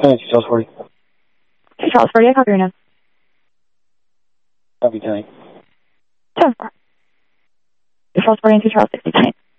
Charles 40. Charles 40, I copy right now. Copy, Tony. Charles 40 and Charles 60, Tony.